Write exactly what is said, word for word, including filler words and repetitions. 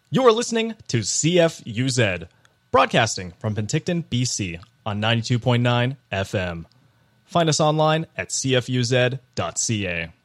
You're listening to C F U Z, broadcasting from Penticton, B C on ninety-two point nine F M. Find us online at c f u z dot c a.